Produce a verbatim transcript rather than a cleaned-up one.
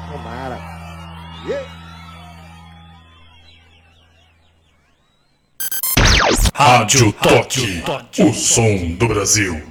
Tomara. Yeah. Rádio Toque, o som do Brasil.